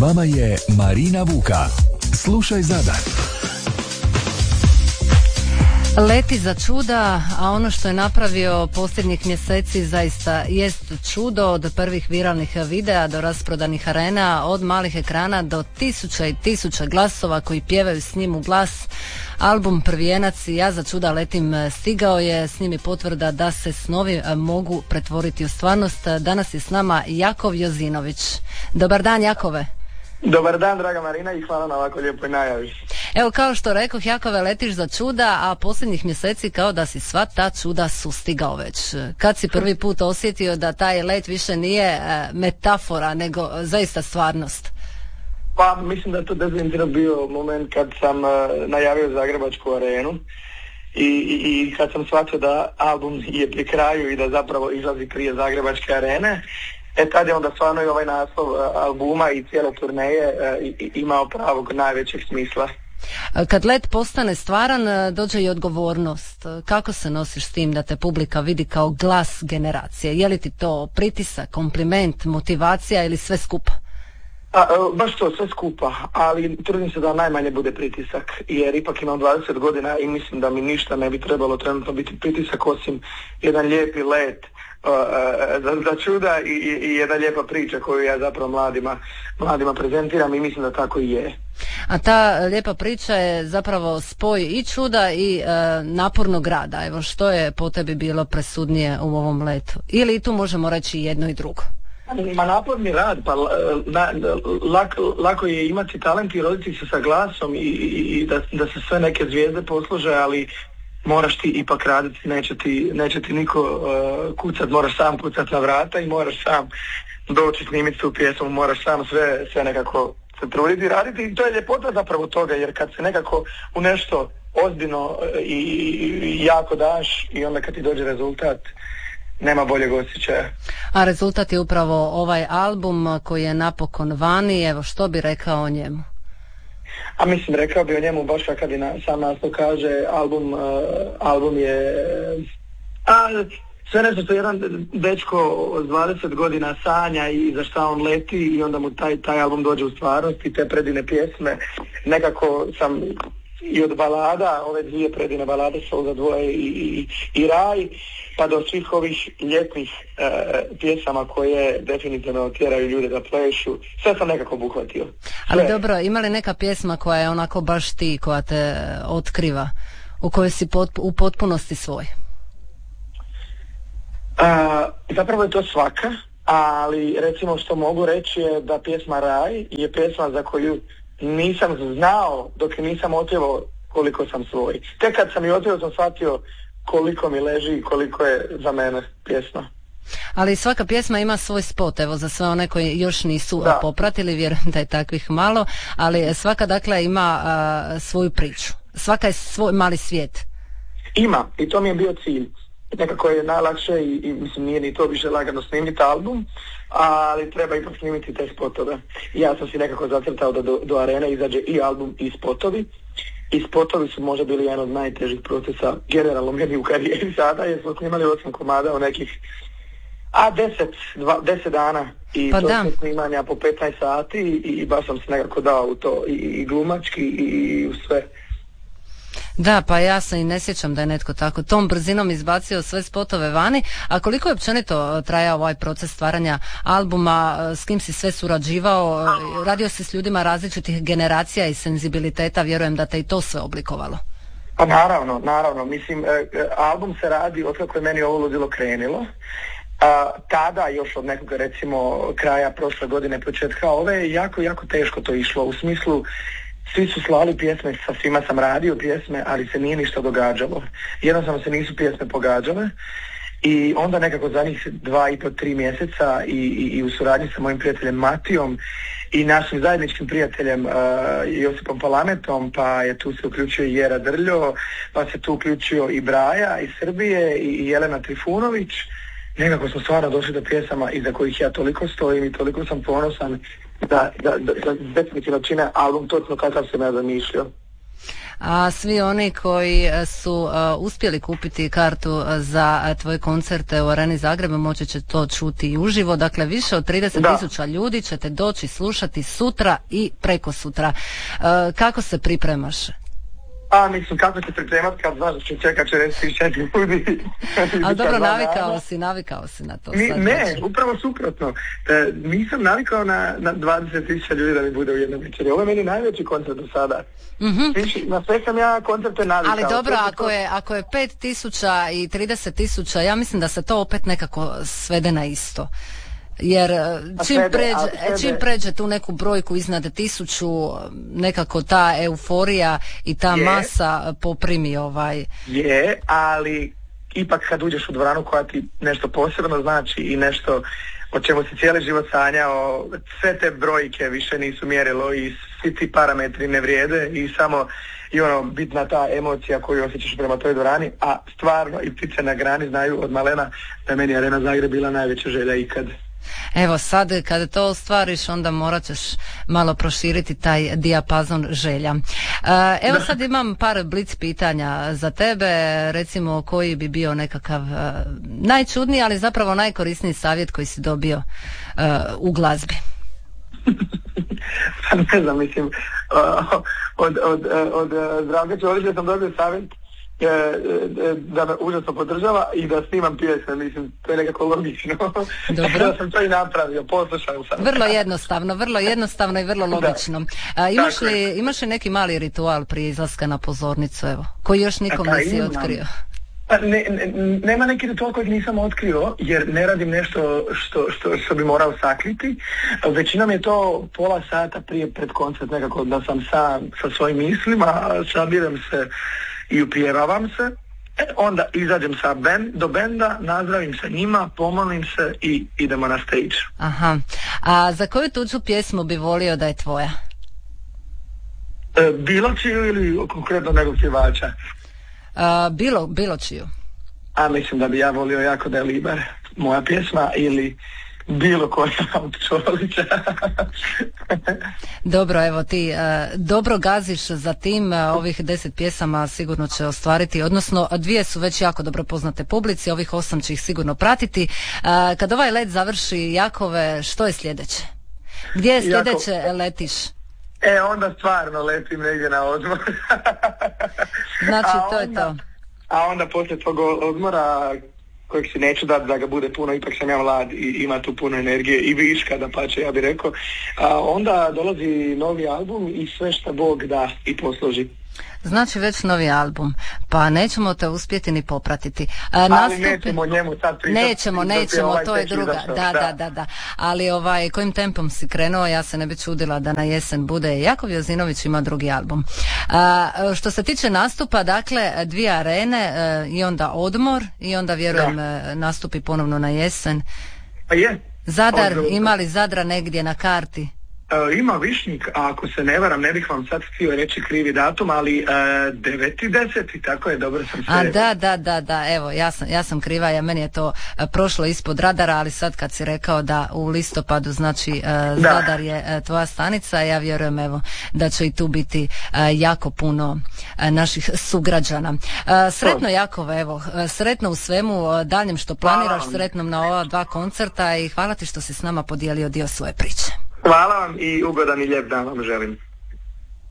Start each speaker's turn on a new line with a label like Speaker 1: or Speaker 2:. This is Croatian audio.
Speaker 1: vama je Marina Vuka. Slušaj Zadar.
Speaker 2: Leti za čuda, a ono što je napravio posljednjih mjeseci zaista jest čudo, od prvih viralnih videa do rasprodanih arena, od malih ekrana do tisuća i tisuća glasova koji pjevaju s njim u glas. Album Prvijenac i Ja za čuda letim stigao je, s njim je potvrda da se snovi mogu pretvoriti u stvarnost. Danas je s nama Jakov Jozinović. Dobar dan, Jakove.
Speaker 3: Dobar dan, draga Marina, i hvala na ovako lijepoj najavi.
Speaker 2: Evo, kao što rekoh, Jakove, letiš za čuda, a posljednjih mjeseci kao da si sva ta čuda sustigao već. Kad si prvi put osjetio da taj let više nije metafora, nego zaista stvarnost?
Speaker 3: Pa mislim da je to definitivno bio moment kad sam najavio Zagrebačku arenu i kad sam shvatio da album je pri kraju i da zapravo izlazi prije Zagrebačke arene. Tad je onda stvarno i ovaj naslov albuma i cijele turneje imao pravog najvećeg smisla.
Speaker 2: Kad let postane stvaran, dođe i odgovornost. Kako se nosiš s tim da te publika vidi kao glas generacije? Je li ti to pritisak, kompliment, motivacija ili sve skupa?
Speaker 3: Baš to, sve skupa, ali trudim se da najmanje bude pritisak, jer ipak imam 20 godina i mislim da mi ništa ne bi trebalo trenutno biti pritisak osim jedan lijepi let za čuda i jedna lijepa priča koju ja zapravo mladima prezentiram i mislim da tako i je.
Speaker 2: A ta lijepa priča je zapravo spoj i čuda i napornog rada. Evo, što je po tebi bilo presudnije u ovom letu? Ili tu možemo reći jedno i drugo?
Speaker 3: Ma naporni rad, pa lako je imati talent i roditi se sa glasom i da se sve neke zvijezde posluže, ali moraš ti ipak raditi, neće ti niko kucat, moraš sam kucat na vrata i moraš sam doći snimiti tu pjesmu, moraš sam sve nekako se truditi i raditi i to je ljepota zapravo toga, jer kad se nekako u nešto ozbiljno i jako daš i onda kad ti dođe rezultat, nema boljeg osjećaja. A
Speaker 2: rezultat je upravo ovaj album koji je napokon vani. Evo, što bi rekao o njemu?
Speaker 3: A mislim, rekao bi o njemu baš kad i sam naslov kaže, album je sve nešto što jedan dečko od 20 godina sanja i za šta on leti i onda mu taj album dođe u stvarnost i te predivne pjesme. Nekako sam i od balada, ove dvije predivne balade Sol za dvoje i Raj, pa do svih ovih ljetnih pjesama koje definitivno tjeraju ljude da plešu. Sve sam nekako obuhvatio.
Speaker 2: Ali dobro, ima li neka pjesma koja je onako baš ti, koja te otkriva, u kojoj si u potpunosti svoj?
Speaker 3: Zapravo je to svaka, ali recimo što mogu reći je da pjesma Raj je pjesma za koju nisam znao dok nisam otpjevao koliko sam svoj. Tek kad sam i otpjevao sam shvatio koliko mi leži i koliko je za mene pjesma.
Speaker 2: Ali svaka pjesma ima svoj spot, evo za sve one koji još nisu popratili, vjerujem da je takvih malo, ali svaka dakle ima svoju priču. Svaka je svoj mali svijet.
Speaker 3: Ima, i to mi je bio cilj. Nekako je najlakše i mislim nije ni to više lagano snimiti album, ali treba ipak snimiti te spotove. Ja sam si nekako zacrtao da do arene izađe i album i spotovi. I spotovi su možda bili jedan od najtežih procesa generalno meni u karijeri sada, jer smo snimali 8 komada u nekih 10 dana i
Speaker 2: pa
Speaker 3: to su snimanja po 15 sati i baš sam se nekako dao u to i glumački i u sve.
Speaker 2: Da, pa ja se i ne sjećam da je netko tako tom brzinom izbacio sve spotove vani. A koliko je općenito trajao ovaj proces stvaranja albuma, s kim si sve surađivao, radio si s ljudima različitih generacija i senzibiliteta, vjerujem da te i to sve oblikovalo.
Speaker 3: Pa naravno, mislim, album se radi od kako je meni ovo ludilo krenilo. Tada, još od nekog recimo kraja prošle godine, početka ove, je jako teško to išlo, u smislu svi su slali pjesme, sa svima sam radio pjesme, ali se nije ništa događalo. Jednostavno se nisu pjesme pogađale i onda nekako zadnjih 2,5-3 mjeseca i u suradnji sa mojim prijateljem Matijom i našim zajedničkim prijateljem Josipom Palametom, pa je tu se uključio i Jera Drljo, pa se tu uključio i Braja iz Srbije i Jelena Trifunović. Nekako smo stvarno došli do pjesama iza kojih ja toliko stojim i toliko sam ponosan da definitivno čine album točno kakav sam ja zamišljao.
Speaker 2: A svi oni koji su uspjeli kupiti kartu za tvoje koncerte u Areni Zagreb moći će to čuti i uživo. Dakle, više od 30.000 ljudi ćete doći slušati sutra i preko sutra. Kako se pripremaš?
Speaker 3: Mislim, kako se pripremati kad znaš da će čekat 40.000 ljudi.
Speaker 2: Ali dobro, navikao si na to.
Speaker 3: Ne, upravo suprotno. Nisam navikao na 20.000 ljudi da mi bude u jednom večeri. Ovo je meni najveći koncert do sada. Mm-hmm. Na sve sam ja koncerte navikao.
Speaker 2: Ali dobro, ako je 5.000 i 30.000, ja mislim da se to opet nekako svede na isto. Jer čim pređe tu neku brojku iznad 1000, nekako ta euforija i ta masa poprimi
Speaker 3: Je, ali ipak kad uđeš u dvoranu koja ti nešto posebno znači i nešto o čemu si cijeli život sanjao, sve te brojke više nisu mjerilo i svi ti parametri ne vrijede i samo bitna ta emocija koju osjećaš prema toj dvorani, a stvarno i ptice na grani znaju od malena da meni Arena Zagreb bila najveća želja ikad.
Speaker 2: Evo sad kada to ostvariš onda morat ćeš malo proširiti taj dijapazon želja. Evo sad imam par blic pitanja za tebe, recimo koji bi bio nekakav najčudniji ali zapravo najkorisniji savjet koji si dobio u glazbi.
Speaker 3: Ne znam, mislim od Zdravka Ćorića sam dobio savjet da me užasno podržava i da snimam pjesme, mislim, to je nekako logično. Dobro. Da sam to i napravio, poslušao sam.
Speaker 2: Vrlo jednostavno i vrlo logično. Imaš li neki mali ritual prije izlaska na pozornicu, evo, koji još nikom nisi otkrio?
Speaker 3: Nema neki ritual kojeg nisam otkrio, jer ne radim nešto što bi morao sakriti. Većinom je to pola sata prije pred koncert, nekako da sam sam sa svojim mislima, sabiram se i upjevavam se, onda izađem do benda, nazdravim se njima, pomolim se i idemo na stage.
Speaker 2: Aha. A za koju tuđu pjesmu bi volio da je tvoja?
Speaker 3: Bilo čiju ili konkretno nekog pjevača?
Speaker 2: Bilo čiju.
Speaker 3: Mislim da bi ja volio jako da je Libar moja pjesma ili bilo koja od Čolića.
Speaker 2: Dobro, evo ti dobro gaziš za tim, ovih 10 pjesama sigurno će ostvariti, odnosno 2 su već jako dobro poznate publici, ovih 8 će ih sigurno pratiti. Kad ovaj let završi, Jakove, što je sljedeće? Gdje je sljedeće letiš?
Speaker 3: Onda stvarno letim negdje na odmor.
Speaker 2: Znači, to je to.
Speaker 3: A onda poslije tog odmora, kojeg si neću dati da ga bude puno, ipak sam ja mlad i ima tu puno energije i viška, dapače, ja bih rekao, onda dolazi novi album i sve što Bog da i posloži.
Speaker 2: Znači već novi album, pa nećemo te uspjeti ni popratiti.
Speaker 3: Ali nećemo njemu sad pričati.
Speaker 2: Nećemo, to je druga. Da. Ali kojim tempom si krenuo, ja se ne bi čudila da na jesen bude. Jakov Jozinović ima drugi album. Što se tiče nastupa, dakle 2 arene i onda odmor i onda vjerujem nastupi ponovno na jesen.
Speaker 3: Pa je.
Speaker 2: Zadar, ima li Zadra negdje na karti?
Speaker 3: Ima Višnjik, a ako se ne varam, ne bih vam sad htio reći krivi datum, ali 9.10. tako je, dobro sam se...
Speaker 2: Da, evo, ja sam kriva, meni je to prošlo ispod radara, ali sad kad si rekao da u listopadu, znači Zadar je tvoja stanica, ja vjerujem evo da će i tu biti jako puno naših sugrađana. Sretno Jakove, evo, sretno u svemu daljem što planiraš, sretno na ova 2 koncerta i hvala ti što si s nama podijelio dio svoje priče.
Speaker 3: Hvala vam i ugodan i lijep dan vam želim.